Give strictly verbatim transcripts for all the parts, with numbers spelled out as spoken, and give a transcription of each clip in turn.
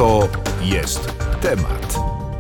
To jest temat.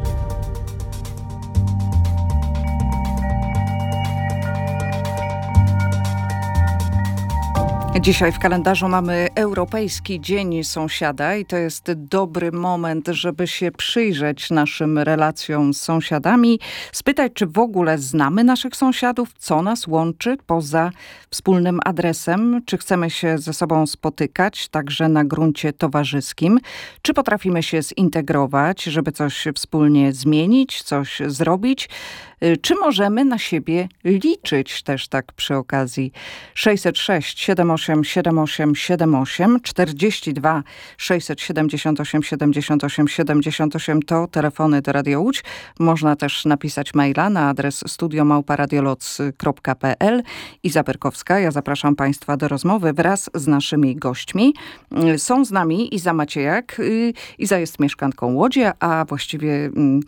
Dzisiaj w kalendarzu mamy Europejski Dzień Sąsiada i to jest dobry moment, żeby się przyjrzeć naszym relacjom z sąsiadami, spytać, czy w ogóle znamy naszych sąsiadów, co nas łączy poza wspólnym adresem, czy chcemy się ze sobą spotykać, także na gruncie towarzyskim, czy potrafimy się zintegrować, żeby coś wspólnie zmienić, coś zrobić, czy możemy na siebie liczyć też tak przy okazji. sześćset sześć siedem osiem siedem osiem siedem osiem, czterdzieści dwa sześćset siedemdziesiąt osiem siedemdziesiąt osiem siedemdziesiąt osiem to telefony do Radio Łódź. Można też napisać maila na adres studio małpa radioloc kropka p l. Iza Berkowska, ja zapraszam Państwa do rozmowy wraz z naszymi gośćmi. Są z nami Iza Maciejak. Iza jest mieszkanką Łodzi, a właściwie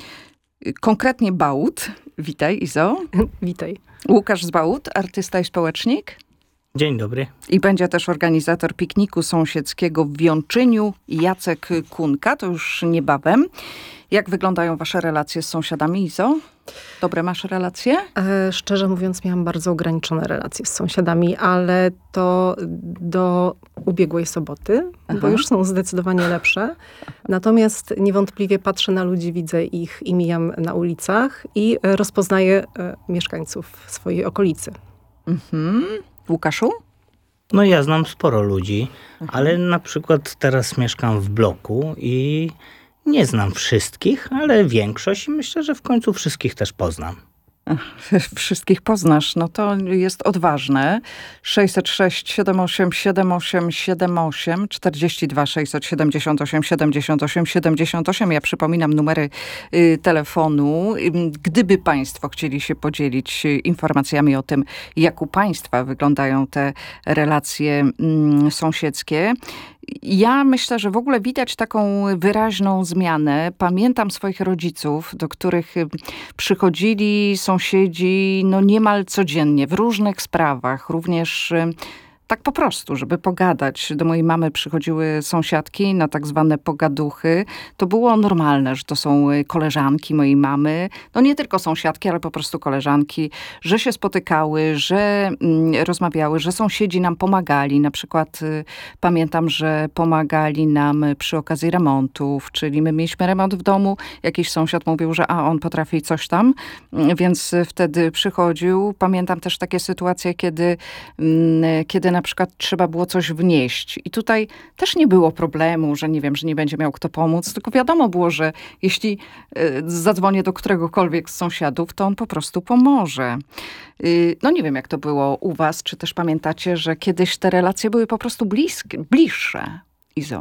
konkretnie Bałut. Witaj, Izo. Witaj. Łukasz z Bałut, artysta i społecznik. Dzień dobry. I będzie też organizator pikniku sąsiedzkiego w Wiączyniu, Jacek Kunka. To już niebawem. Jak wyglądają wasze relacje z sąsiadami, Izo? Dobre masz relacje? E, szczerze mówiąc, miałam bardzo ograniczone relacje z sąsiadami, ale to do ubiegłej soboty, Aha. bo już są zdecydowanie lepsze. Natomiast niewątpliwie patrzę na ludzi, widzę ich i mijam na ulicach i rozpoznaję e, mieszkańców swojej okolicy. Mhm. Łukaszu? No ja znam sporo ludzi, mhm. ale na przykład teraz mieszkam w bloku i nie znam wszystkich, ale większość i myślę, że w końcu wszystkich też poznam. Wszystkich poznasz, no to jest odważne. sześćset sześć siedem osiem siedem osiem siedem osiem, czterdzieści dwa sześćset siedemdziesiąt osiem siedemdziesiąt osiem siedemdziesiąt osiem. Ja przypominam numery y, telefonu. Gdyby Państwo chcieli się podzielić informacjami o tym, jak u Państwa wyglądają te relacje y, sąsiedzkie. Ja myślę, że w ogóle widać taką wyraźną zmianę. Pamiętam swoich rodziców, do których przychodzili sąsiedzi no niemal codziennie w różnych sprawach, również tak po prostu, żeby pogadać. Do mojej mamy przychodziły sąsiadki na tak zwane pogaduchy. To było normalne, że to są koleżanki mojej mamy. No nie tylko sąsiadki, ale po prostu koleżanki, że się spotykały, że mm, rozmawiały, że sąsiedzi nam pomagali. Na przykład y, pamiętam, że pomagali nam przy okazji remontów, czyli my mieliśmy remont w domu. Jakiś sąsiad mówił, że a on potrafi coś tam, więc wtedy przychodził. Pamiętam też takie sytuacje, kiedy, mm, kiedy na przykład trzeba było coś wnieść. I tutaj też nie było problemu, że nie wiem, że nie będzie miał kto pomóc, tylko wiadomo było, że jeśli y, zadzwonię do któregokolwiek z sąsiadów, to on po prostu pomoże. Y, no nie wiem, jak to było u was, czy też pamiętacie, że kiedyś te relacje były po prostu bliskie, bliższe. Izo?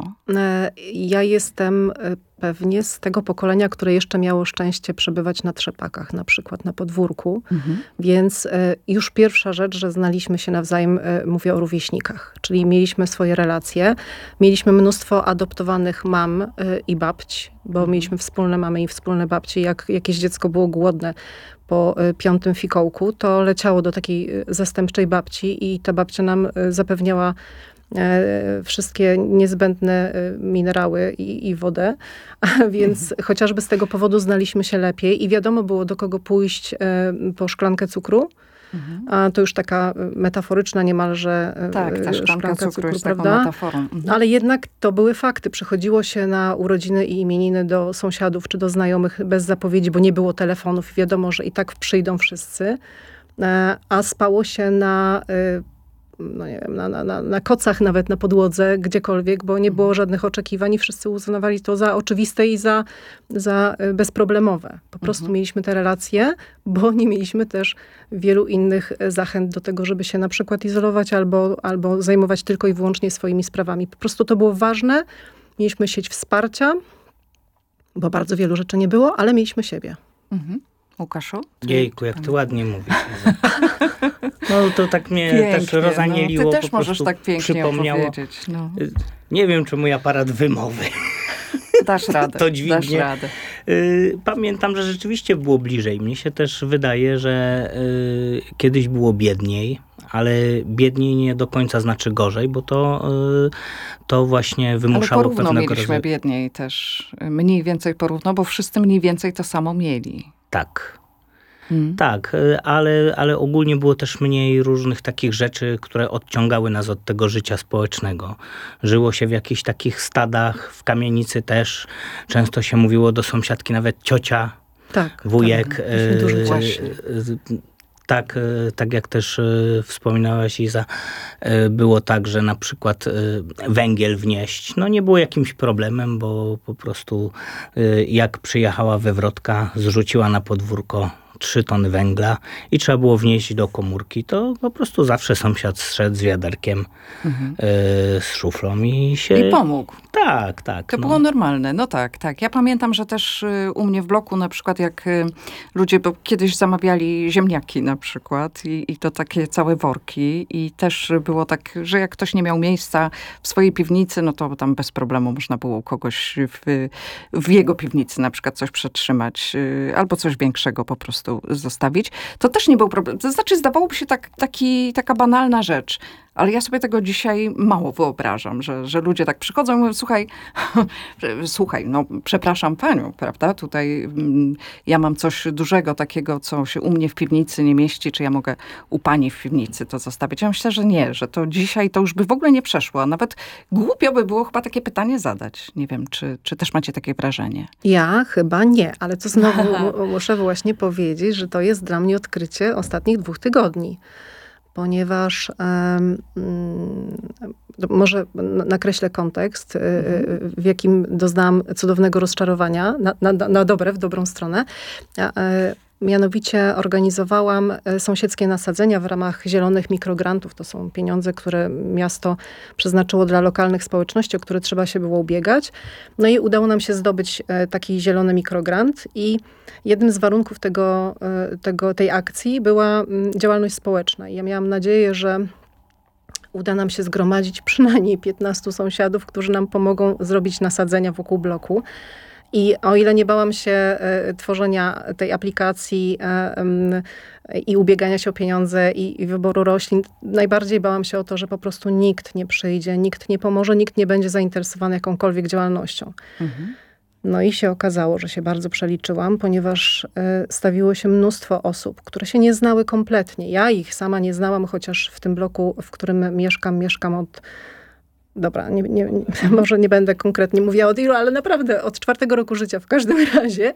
Ja jestem pewnie z tego pokolenia, które jeszcze miało szczęście przebywać na trzepakach, na przykład na podwórku. Mhm. Więc już pierwsza rzecz, że znaliśmy się nawzajem, mówię o rówieśnikach. Czyli mieliśmy swoje relacje. Mieliśmy mnóstwo adoptowanych mam i babć, bo mhm. mieliśmy wspólne mamy i wspólne babci. Jak jakieś dziecko było głodne po piątym fikołku, to leciało do takiej zastępczej babci i ta babcia nam zapewniała wszystkie niezbędne minerały i, i wodę, a więc mhm. chociażby z tego powodu znaliśmy się lepiej i wiadomo było, do kogo pójść po szklankę cukru. Mhm. A to już taka metaforyczna niemalże tak, ta szklanka, szklanka cukru, cukru, jest prawda? Taką metaforą. Mhm. Ale jednak to były fakty. Przychodziło się na urodziny i imieniny do sąsiadów czy do znajomych bez zapowiedzi, bo nie było telefonów. Wiadomo, że i tak przyjdą wszyscy. A spało się na no nie wiem, na, na, na kocach, nawet na podłodze, gdziekolwiek, bo nie było żadnych oczekiwań i wszyscy uznawali to za oczywiste i za, za bezproblemowe. Po prostu mhm. mieliśmy te relacje, bo nie mieliśmy też wielu innych zachęt do tego, żeby się na przykład izolować albo, albo zajmować tylko i wyłącznie swoimi sprawami. Po prostu to było ważne. Mieliśmy sieć wsparcia, bo bardzo wielu rzeczy nie było, ale mieliśmy siebie. Mhm. Łukaszu? Jejku, jak ty ładnie mówisz. No to tak mnie pięknie, też rozanieliło. No. Ty też po możesz tak pięknie opowiedzieć. No. Nie wiem, czy mój aparat wymowy dasz radę, to dźwignie. Dasz radę. Pamiętam, że rzeczywiście było bliżej. Mnie się też wydaje, że kiedyś było biedniej, ale biedniej nie do końca znaczy gorzej, bo to, to właśnie wymuszało ale porówno pewnego mieliśmy rodzaju... biedniej też. Mniej więcej porówno, bo wszyscy mniej więcej to samo mieli. Tak. Hmm. Tak, ale, ale ogólnie było też mniej różnych takich rzeczy, które odciągały nas od tego życia społecznego. Żyło się w jakichś takich stadach, w kamienicy też. Często się mówiło do sąsiadki nawet ciocia, Tak, wujek. tak. Myśmy dużo e, właśnie. Tak, e, tak jak też e, wspominałaś, Iza, e, było tak, że na przykład e, węgiel wnieść, no nie było jakimś problemem, bo po prostu e, jak przyjechała wywrotka, zrzuciła na podwórko trzy tony węgla i trzeba było wnieść do komórki, to po prostu zawsze sąsiad zszedł z wiaderkiem, Mhm. e, z szuflą i się... I pomógł. Tak, tak. To no. było normalne, no tak, tak. Ja pamiętam, że też y, u mnie w bloku na przykład jak y, ludzie, bo kiedyś zamawiali ziemniaki na przykład i, i to takie całe worki i też było tak, że jak ktoś nie miał miejsca w swojej piwnicy, no to tam bez problemu można było u kogoś w, w jego piwnicy na przykład coś przetrzymać y, albo coś większego po prostu zostawić. To też nie był problem. To znaczy zdawałoby się tak, taki, taka banalna rzecz. Ale ja sobie tego dzisiaj mało wyobrażam, że, że ludzie tak przychodzą i mówią, słuchaj, słuchaj, no przepraszam panią, prawda, tutaj mm, ja mam coś dużego takiego, co się u mnie w piwnicy nie mieści, czy ja mogę u pani w piwnicy to zostawić? Ja myślę, że nie, że to dzisiaj to już by w ogóle nie przeszło, a nawet głupio by było chyba takie pytanie zadać. Nie wiem, czy, czy też macie takie wrażenie? Ja chyba nie, ale to znowu muszę właśnie powiedzieć, że to jest dla mnie odkrycie ostatnich dwóch tygodni. Ponieważ um, może nakreślę kontekst, mhm. w jakim doznałam cudownego rozczarowania, na, na, na dobre, w dobrą stronę. Mianowicie organizowałam sąsiedzkie nasadzenia w ramach zielonych mikrograntów. To są pieniądze, które miasto przeznaczyło dla lokalnych społeczności, o które trzeba się było ubiegać. No i udało nam się zdobyć taki zielony mikrogrant i jednym z warunków tego, tego, tej akcji była działalność społeczna. I ja miałam nadzieję, że uda nam się zgromadzić przynajmniej piętnastu sąsiadów, którzy nam pomogą zrobić nasadzenia wokół bloku. I o ile nie bałam się e, tworzenia tej aplikacji e, e, i ubiegania się o pieniądze i, i wyboru roślin, najbardziej bałam się o to, że po prostu nikt nie przyjdzie, nikt nie pomoże, nikt nie będzie zainteresowany jakąkolwiek działalnością. Mhm. No i się okazało, że się bardzo przeliczyłam, ponieważ e, stawiło się mnóstwo osób, które się nie znały kompletnie. Ja ich sama nie znałam, chociaż w tym bloku, w którym mieszkam, mieszkam od... Dobra, nie, nie, nie, może nie będę konkretnie mówiła od ilu, ale naprawdę od czwartego roku życia w każdym razie.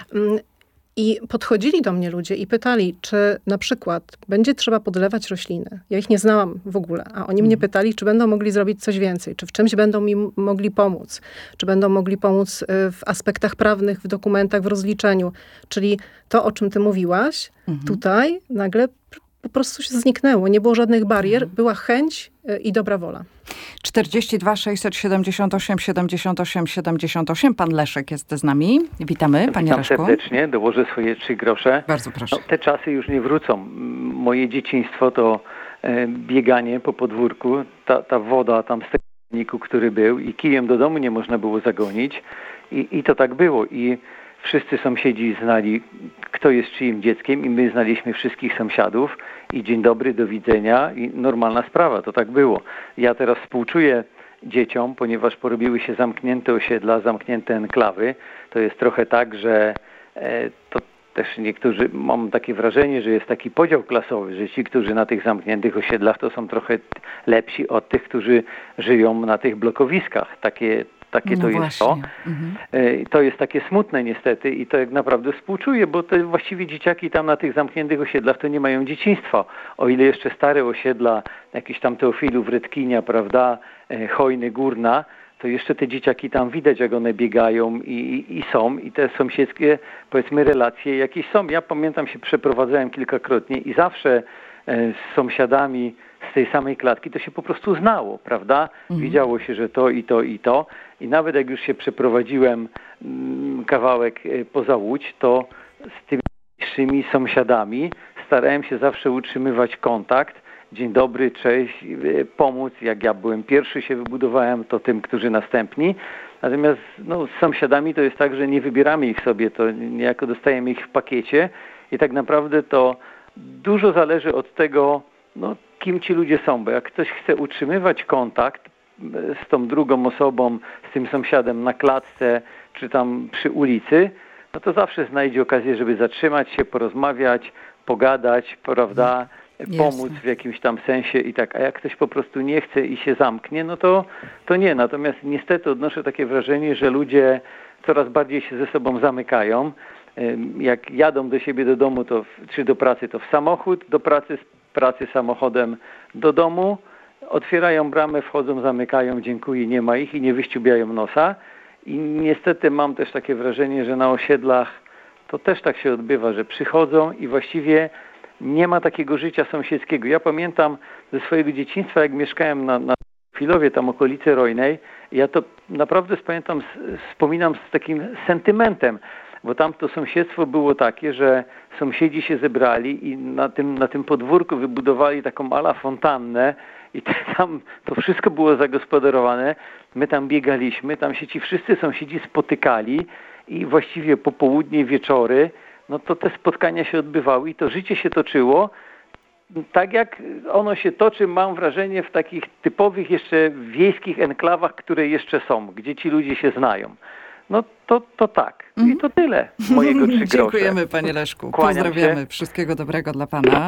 I podchodzili do mnie ludzie i pytali, czy na przykład będzie trzeba podlewać rośliny. Ja ich nie znałam w ogóle, a oni mnie pytali, czy będą mogli zrobić coś więcej, czy w czymś będą mi mogli pomóc, czy będą mogli pomóc w aspektach prawnych, w dokumentach, w rozliczeniu. Czyli to, o czym ty mówiłaś, mhm. tutaj nagle po prostu się zniknęło. Nie było żadnych barier, była chęć i dobra wola. czterdzieści dwa sześćset siedemdziesiąt osiem siedemdziesiąt osiem siedemdziesiąt osiem. Pan Leszek jest z nami. Witamy, panie Witam Leszku. serdecznie, dołożę swoje trzy grosze. Bardzo proszę. No, te czasy już nie wrócą. Moje dzieciństwo to e, bieganie po podwórku, ta, ta woda tam z tego silniku, który był i kijem do domu nie można było zagonić. I, i to tak było. I wszyscy sąsiedzi znali, kto jest czyim dzieckiem i my znaliśmy wszystkich sąsiadów i dzień dobry, do widzenia i normalna sprawa, to tak było. Ja teraz współczuję dzieciom, ponieważ porobiły się zamknięte osiedla, zamknięte enklawy. To jest trochę tak, że e, to też niektórzy, mam takie wrażenie, że jest taki podział klasowy, że ci, którzy na tych zamkniętych osiedlach, to są trochę lepsi od tych, którzy żyją na tych blokowiskach. Takie Takie no to właśnie. jest to. Mhm. To jest takie smutne niestety i to jak naprawdę współczuję, bo to właściwie dzieciaki tam na tych zamkniętych osiedlach to nie mają dzieciństwa. O ile jeszcze stare osiedla, jakieś tam Teofilów, Redkinia, prawda, Chojny, Górna, to jeszcze te dzieciaki tam widać, jak one biegają i, i, i są i te sąsiedzkie, powiedzmy, relacje jakieś są. Ja pamiętam, się przeprowadzałem kilkakrotnie i zawsze z sąsiadami z tej samej klatki to się po prostu znało, prawda? Mhm. Wiedziało się, że to i to i to. I nawet jak już się przeprowadziłem mm, kawałek poza Łódź, to z tymi najbliższymi sąsiadami starałem się zawsze utrzymywać kontakt. Dzień dobry, cześć, pomóc. Jak ja byłem pierwszy, się wybudowałem, to tym, którzy następni. Natomiast no, z sąsiadami to jest tak, że nie wybieramy ich sobie, to niejako dostajemy ich w pakiecie i tak naprawdę to dużo zależy od tego, no, kim ci ludzie są, bo jak ktoś chce utrzymywać kontakt z tą drugą osobą, z tym sąsiadem na klatce, czy tam przy ulicy, no to zawsze znajdzie okazję, żeby zatrzymać się, porozmawiać, pogadać, prawda, pomóc w jakimś tam sensie i tak. A jak ktoś po prostu nie chce i się zamknie, no to, to nie. Natomiast niestety odnoszę takie wrażenie, że ludzie coraz bardziej się ze sobą zamykają. Jak jadą do siebie do domu, to w, czy do pracy, to w samochód, do pracy, z pracy samochodem do domu, otwierają bramę, wchodzą, zamykają, dziękuję, nie ma ich i nie wyściubiają nosa. I niestety mam też takie wrażenie, że na osiedlach to też tak się odbywa, że przychodzą i właściwie nie ma takiego życia sąsiedzkiego. Ja pamiętam ze swojego dzieciństwa, jak mieszkałem na, na Filowie, tam okolicy Rojnej, ja to naprawdę pamiętam, wspominam z takim sentymentem, bo tam to sąsiedztwo było takie, że sąsiedzi się zebrali i na tym, na tym podwórku wybudowali taką ala fontannę i tam to wszystko było zagospodarowane. My tam biegaliśmy, tam się ci wszyscy sąsiedzi spotykali i właściwie popołudnie, wieczory, no to te spotkania się odbywały i to życie się toczyło tak jak ono się toczy, mam wrażenie, w takich typowych jeszcze wiejskich enklawach, które jeszcze są, gdzie ci ludzie się znają. No to, to tak. I to tyle mojego trzy grosze. Dziękujemy, panie Leszku. Kłaniam Pozdrawiamy. się. Wszystkiego dobrego dla pana.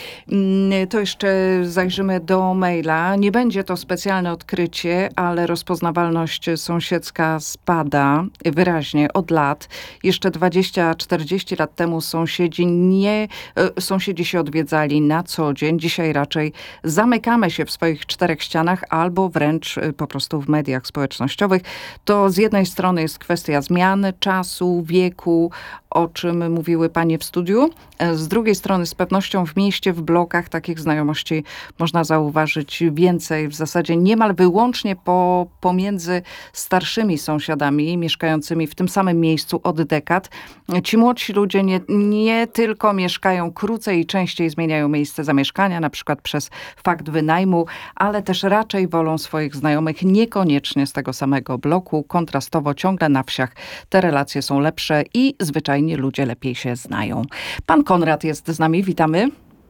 To jeszcze zajrzymy do maila. Nie będzie to specjalne odkrycie, ale rozpoznawalność sąsiedzka spada wyraźnie od lat. Jeszcze dwadzieścia czterdzieści lat temu sąsiedzi nie, sąsiedzi się odwiedzali na co dzień. Dzisiaj raczej zamykamy się w swoich czterech ścianach albo wręcz po prostu w mediach społecznościowych. To z jednej strony jest kwestia zmiany czasu, wieku, o czym mówiły panie w studiu. Z drugiej strony z pewnością w mieście, w blokach takich znajomości można zauważyć więcej. W zasadzie niemal wyłącznie po, pomiędzy starszymi sąsiadami mieszkającymi w tym samym miejscu od dekad. Ci młodsi ludzie nie, nie tylko mieszkają krócej i częściej zmieniają miejsce zamieszkania, na przykład przez fakt wynajmu, ale też raczej wolą swoich znajomych niekoniecznie z tego samego bloku. Kontrastowo ciągle na wsiach te relacje są lepsze i zwyczajnie ludzie lepiej się znają. Pan Konrad jest z nami, witamy.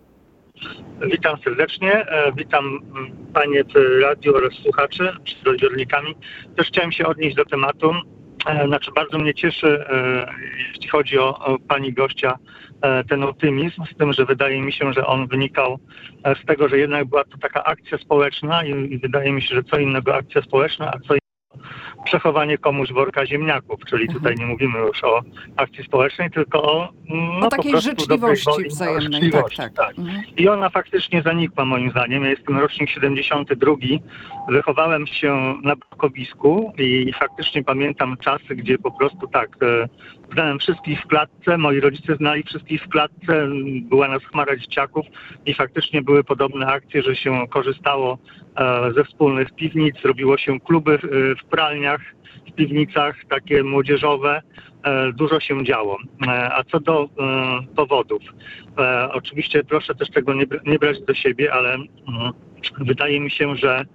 Witam serdecznie, witam panie w radiu oraz słuchaczy z odbiornikami. Też chciałem się odnieść do tematu. Znaczy bardzo mnie cieszy, jeśli chodzi o, o pani gościa, ten optymizm, z tym, że wydaje mi się, że on wynikał z tego, że jednak była to taka akcja społeczna i, i wydaje mi się, że co innego akcja społeczna, a co przechowanie komuś worka ziemniaków, czyli tutaj mhm. nie mówimy już o akcji społecznej, tylko o, no, o takiej po prostu życzliwości woli, wzajemnej. życzliwości, tak, tak. tak. Mhm. I ona faktycznie zanikła moim zdaniem. Ja jestem rocznik siedemdziesiąty drugi. Wychowałem się na blokowisku i faktycznie pamiętam czasy, gdzie po prostu tak, znałem wszystkich w klatce, moi rodzice znali wszystkich w klatce, była nas chmara dzieciaków i faktycznie były podobne akcje, że się korzystało ze wspólnych piwnic, robiło się kluby w pralniach, w piwnicach takie młodzieżowe. Dużo się działo. A co do powodów, oczywiście proszę też tego nie, nie brać do siebie, ale wydaje mi się, że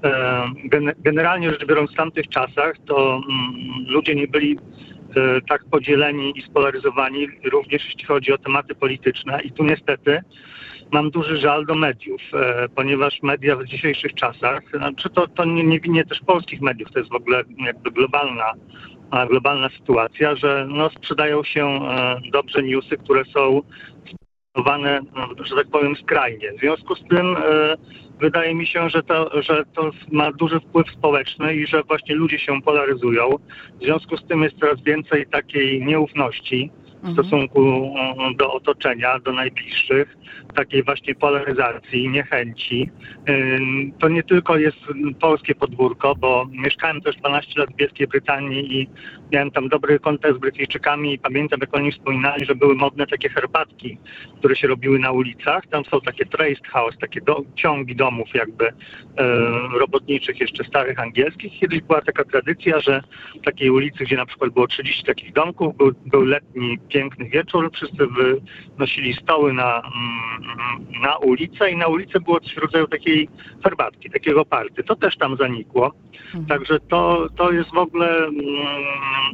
generalnie rzecz biorąc w tamtych czasach to ludzie nie byli tak podzieleni i spolaryzowani, również jeśli chodzi o tematy polityczne. I tu niestety mam duży żal do mediów, ponieważ media w dzisiejszych czasach, znaczy to, to nie, nie winię też polskich mediów, to jest w ogóle jakby globalna, globalna sytuacja, że no, sprzedają się dobrze newsy, które są sprzedawane, że tak powiem, skrajnie. W związku z tym wydaje mi się, że to, że to ma duży wpływ społeczny i że właśnie ludzie się polaryzują. W związku z tym jest coraz więcej takiej nieufności w stosunku do otoczenia, do najbliższych, takiej właśnie polaryzacji, niechęci. To nie tylko jest polskie podwórko, bo mieszkałem też dwanaście lat w Wielkiej Brytanii i miałem tam dobry kontakt z Brytyjczykami i pamiętam, jak oni wspominali, że były modne takie herbatki, które się robiły na ulicach. Tam są takie traced house, takie do, ciągi domów jakby e, robotniczych, jeszcze starych angielskich. Kiedyś była taka tradycja, że w takiej ulicy, gdzie na przykład było trzydzieści takich domków, był, był letni, piękny wieczór, wszyscy wynosili stoły na, na ulicę i na ulicy było coś w rodzaju takiej herbatki, takiego party. To też tam zanikło. Mhm. Także to, to jest w ogóle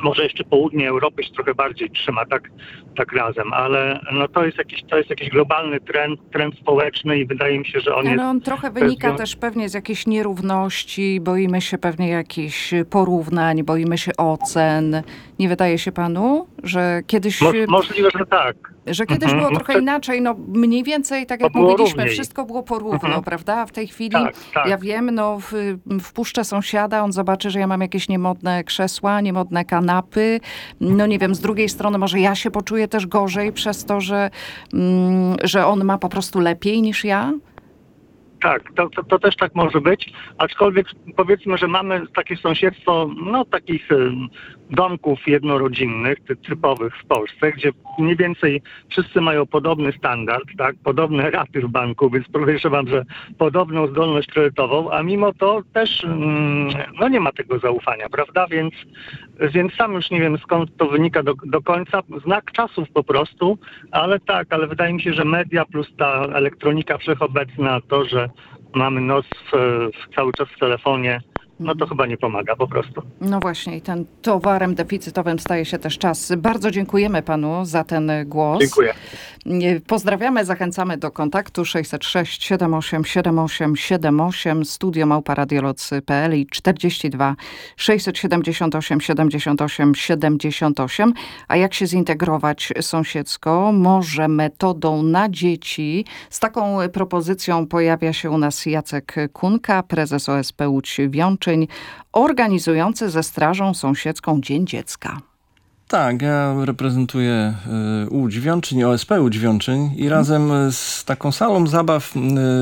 Może jeszcze południe Europy się trochę bardziej trzyma tak, tak razem, ale no to jest jakiś, to jest jakiś globalny trend, trend społeczny i wydaje mi się, że on Ale jest... on trochę wynika zwią- też pewnie z jakiejś nierówności, boimy się pewnie jakichś porównań, boimy się ocen. Nie wydaje się panu, że kiedyś... Mo- możliwe, że tak. Że kiedyś Mhm. było No trochę to- inaczej, no mniej więcej, tak To jak było mówiliśmy, równiej. wszystko było porówno, Mhm. prawda? A w tej chwili, Tak, tak. ja wiem, no w, wpuszczę sąsiada, on zobaczy, że ja mam jakieś niemodne krzesła, niemodne kanapy. No nie wiem, z drugiej strony może ja się poczuję też gorzej przez to, że, mm, że on ma po prostu lepiej niż ja. Tak, to, to, to też tak może być, aczkolwiek powiedzmy, że mamy takie sąsiedztwo, no takich em, domków jednorodzinnych, ty, typowych w Polsce, gdzie mniej więcej wszyscy mają podobny standard, tak, podobne raty w banku, więc podejrzewam, że podobną zdolność kredytową, a mimo to też mm, no nie ma tego zaufania, prawda, więc, więc sam już nie wiem skąd to wynika do, do końca, znak czasów po prostu, ale tak, ale wydaje mi się, że media plus ta elektronika wszechobecna, to, że mamy nos w, w, cały czas w telefonie, no to chyba nie pomaga po prostu. No właśnie, i ten towarem deficytowym staje się też czas. Bardzo dziękujemy panu za ten głos. Dziękuję. Pozdrawiamy, zachęcamy do kontaktu sześćset sześć siedem osiem siedem osiem siedem osiem, studio małpa radioloc kropka p l i czterdzieści dwa sześćset siedemdziesiąt osiem siedemdziesiąt osiem siedemdziesiąt osiem. A jak się zintegrować sąsiedzko? Może metodą na dzieci. Z taką propozycją pojawia się u nas Jacek Kunka, prezes O S P Łódź Wiączyń, organizujący ze Strażą Sąsiedzką Dzień Dziecka. Tak, ja reprezentuję y, Łódź Wiączyń, O S P Łódź Wiączyń i razem z taką salą zabaw y,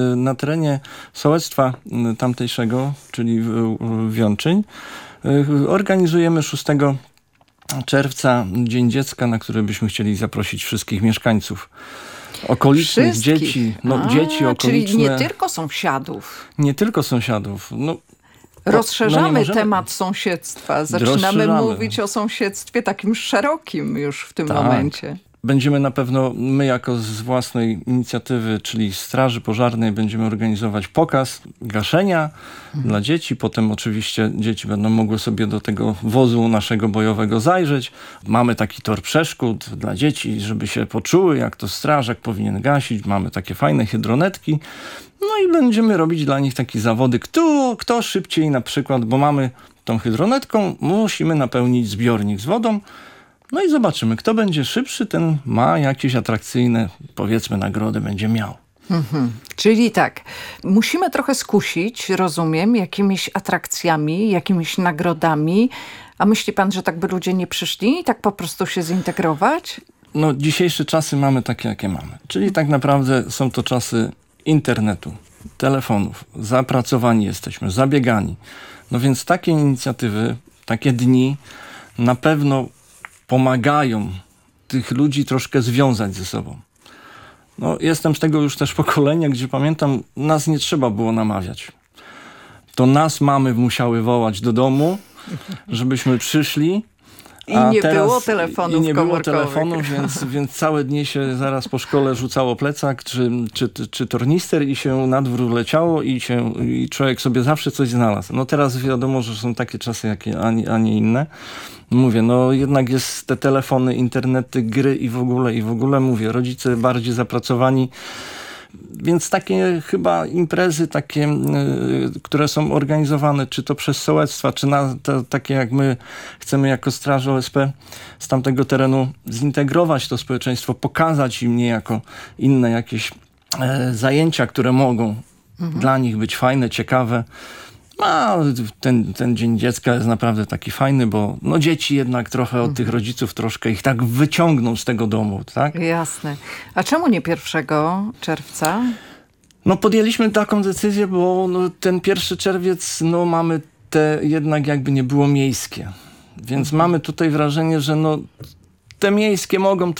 na terenie sołectwa y, tamtejszego, czyli y, Wiączyń, y, organizujemy szóstego czerwca Dzień Dziecka, na który byśmy chcieli zaprosić wszystkich mieszkańców. Okolicznych, Wszystkich. dzieci, no A, dzieci okoliczne. Czyli nie tylko sąsiadów. Nie tylko sąsiadów, no. Rozszerzamy no nie możemy- temat sąsiedztwa. Zaczynamy Rozszerzamy. mówić o sąsiedztwie takim szerokim już w tym Tak. momencie. Będziemy na pewno, my jako z własnej inicjatywy, czyli Straży Pożarnej, będziemy organizować pokaz gaszenia dla dzieci. Potem oczywiście dzieci będą mogły sobie do tego wozu naszego bojowego zajrzeć. Mamy taki tor przeszkód dla dzieci, żeby się poczuły, jak to strażak powinien gasić. Mamy takie fajne hydronetki. No i będziemy robić dla nich takie zawody, kto, kto szybciej na przykład, bo mamy tą hydronetką, musimy napełnić zbiornik z wodą. No i zobaczymy, kto będzie szybszy, ten ma jakieś atrakcyjne, powiedzmy, nagrody będzie miał. Mhm. Czyli tak, musimy trochę skusić, rozumiem, jakimiś atrakcjami, jakimiś nagrodami. A myśli pan, że tak by ludzie nie przyszli i tak po prostu się zintegrować? No dzisiejsze czasy mamy takie, jakie mamy. Czyli tak naprawdę są to czasy internetu, telefonów. Zapracowani jesteśmy, zabiegani. No więc takie inicjatywy, takie dni na pewno pomagają tych ludzi troszkę związać ze sobą. No, jestem z tego już też pokolenia, gdzie pamiętam, nas nie trzeba było namawiać. To nas mamy musiały wołać do domu, żebyśmy przyszli. I a nie teraz, było telefonów I nie było komórkowych. telefonów, więc, więc całe dnie się zaraz po szkole rzucało plecak czy, czy, czy tornister i się na dwór leciało i, się, i człowiek sobie zawsze coś znalazł. No teraz wiadomo, że są takie czasy, jakie, a, nie, a nie inne. Mówię, no jednak jest te telefony, internety, gry i w ogóle, i w ogóle mówię, rodzice bardziej zapracowani. Więc takie chyba imprezy, takie, y, które są organizowane, czy to przez sołectwa, czy na, to, takie jak my chcemy jako Straż O S P z tamtego terenu zintegrować to społeczeństwo, pokazać im niejako inne jakieś e, zajęcia, które mogą mhm. dla nich być fajne, ciekawe. A ten, ten Dzień Dziecka jest naprawdę taki fajny, bo no dzieci jednak trochę od tych rodziców troszkę ich tak wyciągną z tego domu, tak? Jasne. A czemu nie pierwszego czerwca? No podjęliśmy taką decyzję, bo no, ten pierwszy czerwiec, no mamy te jednak jakby nie było miejskie. Więc mhm. mamy tutaj wrażenie, że no te miejskie mogą